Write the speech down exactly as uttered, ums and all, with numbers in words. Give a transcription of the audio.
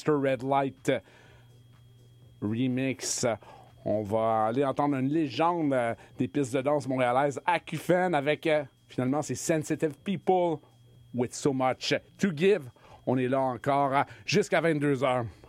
mister Red Light remix. On va aller entendre une légende euh, des pistes de danse montréalaises, Acouphène, avec euh, finalement ces Sensitive People with So Much to Give. On est là encore euh, jusqu'à vingt-deux heures.